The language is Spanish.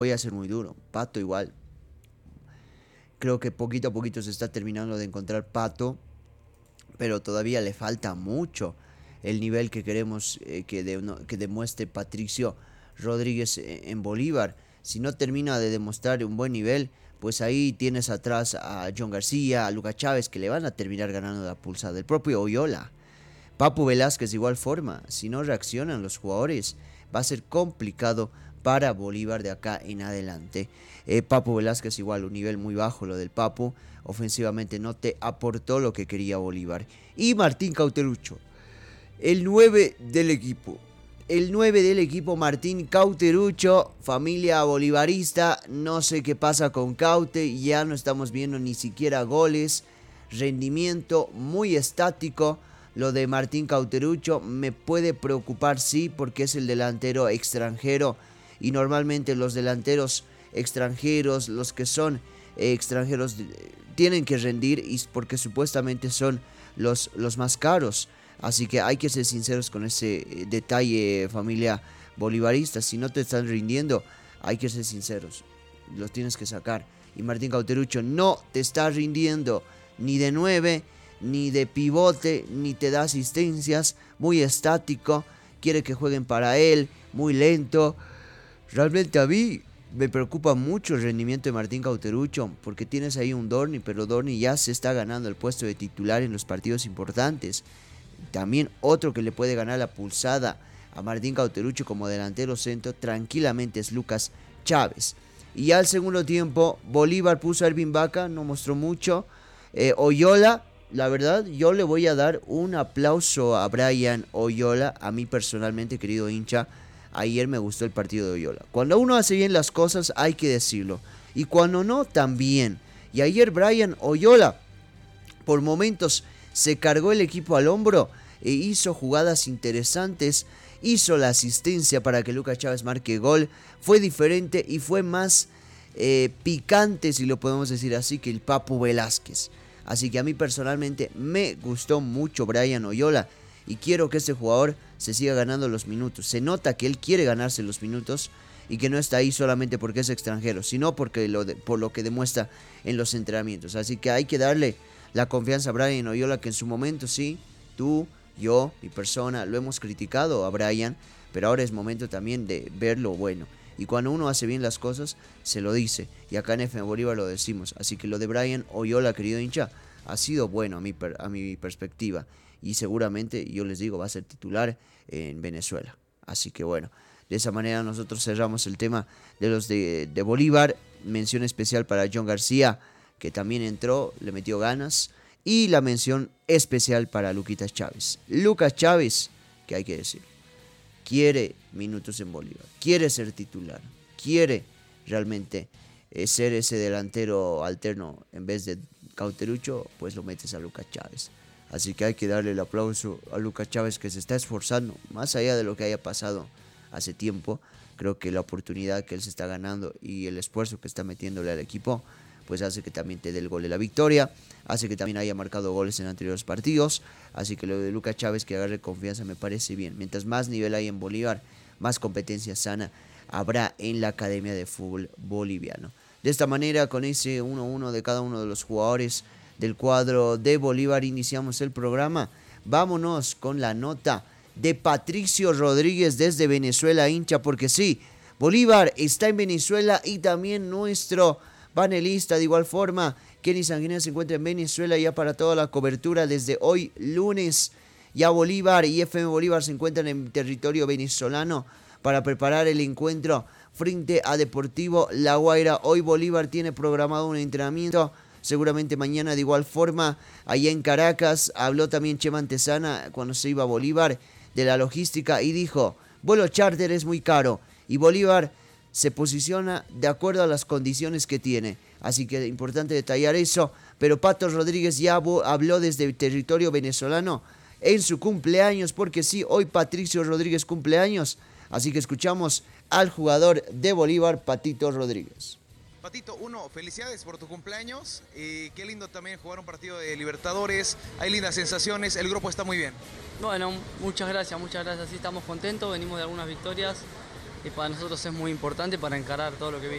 voy a ser muy duro. Pato igual. Creo que poquito a poquito se está terminando de encontrar Pato, pero todavía le falta mucho el nivel que queremos que demuestre Patricio Rodríguez en Bolívar. Si no termina de demostrar un buen nivel, pues ahí tienes atrás a John García, a Lucas Chávez, que le van a terminar ganando la pulsada. El propio Oyola. Papu Velázquez de igual forma, si no reaccionan los jugadores, va a ser complicado para Bolívar de acá en adelante. Papu Velázquez igual, un nivel muy bajo lo del Papu, ofensivamente no te aportó lo que quería Bolívar. Y Martín Cauterucho, el 9 del equipo. El 9 del equipo, Martín Cauterucho, familia bolivarista, no sé qué pasa con Caute, ya no estamos viendo ni siquiera goles, rendimiento muy estático. Lo de Martín Cauterucho me puede preocupar, sí, porque es el delantero extranjero y normalmente los delanteros extranjeros, los que son extranjeros, tienen que rendir y porque supuestamente son los más caros. Así que hay que ser sinceros con ese detalle, familia bolivarista. Si no te están rindiendo, hay que ser sinceros. Los tienes que sacar. Y Martín Cauterucho no te está rindiendo ni de 9 ni de pivote, ni te da asistencias, muy estático, quiere que jueguen para él, muy lento. Realmente a mí me preocupa mucho el rendimiento de Martín Cauterucho, porque tienes ahí un Dorni, pero Dorni ya se está ganando el puesto de titular en los partidos importantes. También otro que le puede ganar la pulsada a Martín Cauterucho como delantero centro tranquilamente es Lucas Chávez. Y ya al segundo tiempo, Bolívar puso a Ervin Vaca, no mostró mucho. Oyola, la verdad, yo le voy a dar un aplauso a Brian Oyola, a mí personalmente, querido hincha. Ayer me gustó el partido de Oyola. Cuando uno hace bien las cosas, hay que decirlo. Y cuando no, también. Y ayer Brian Oyola, por momentos, se cargó el equipo al hombro e hizo jugadas interesantes. Hizo la asistencia para que Lucas Chávez marque gol. Fue diferente y fue más picante, si lo podemos decir así, que el Papu Velázquez. Así que a mí personalmente me gustó mucho Brian Oyola y quiero que este jugador se siga ganando los minutos. Se nota que él quiere ganarse los minutos y que no está ahí solamente porque es extranjero, sino porque por lo que demuestra en los entrenamientos. Así que hay que darle la confianza a Brian Oyola, que en su momento sí, tú, yo, mi persona, lo hemos criticado a Brian, pero ahora es momento también de ver lo bueno. Y cuando uno hace bien las cosas, se lo dice. Y acá en FM Bolívar lo decimos. Así que lo de Brian Oyola, querido hincha, ha sido bueno a mi perspectiva. Y seguramente, yo les digo, va a ser titular en Venezuela. Así que bueno, de esa manera nosotros cerramos el tema de los de Bolívar. Mención especial para John García, que también entró, le metió ganas. Y la mención especial para Luquitas Chávez. Lucas Chávez, que hay que decir, quiere minutos en Bolívar, quiere ser titular, quiere realmente ser ese delantero alterno en vez de Cauterucho, pues lo metes a Lucas Chávez. Así que hay que darle el aplauso a Lucas Chávez, que se está esforzando, más allá de lo que haya pasado hace tiempo. Creo que la oportunidad que él se está ganando y el esfuerzo que está metiéndole al equipo, pues hace que también te dé el gol de la victoria, hace que también haya marcado goles en anteriores partidos. Así que lo de Lucas Chávez, que agarre confianza, me parece bien. Mientras más nivel hay en Bolívar, más competencia sana habrá en la Academia de Fútbol Boliviano. De esta manera, con ese 1-1 de cada uno de los jugadores del cuadro de Bolívar, iniciamos el programa. Vámonos con la nota de Patricio Rodríguez desde Venezuela, hincha, porque sí, Bolívar está en Venezuela y también nuestro panelista de igual forma. Kenny Sanguinetti se encuentra en Venezuela ya para toda la cobertura desde hoy lunes. Ya Bolívar y FM Bolívar se encuentran en territorio venezolano para preparar el encuentro frente a Deportivo La Guaira. Hoy Bolívar tiene programado un entrenamiento, seguramente mañana de igual forma. Allá en Caracas habló también Chema Antesana cuando se iba a Bolívar de la logística y dijo: vuelo charter es muy caro y Bolívar se posiciona de acuerdo a las condiciones que tiene. Así que es importante detallar eso. Pero Pato Rodríguez ya habló desde el territorio venezolano en su cumpleaños, porque sí, hoy Patricio Rodríguez cumpleaños. Así que escuchamos al jugador de Bolívar, Patito Rodríguez. Patito, felicidades por tu cumpleaños. Qué lindo también jugar un partido de Libertadores. Hay lindas sensaciones, el grupo está muy bien. Bueno, muchas gracias, sí estamos contentos, venimos de algunas victorias y para nosotros es muy importante para encarar todo lo que viene.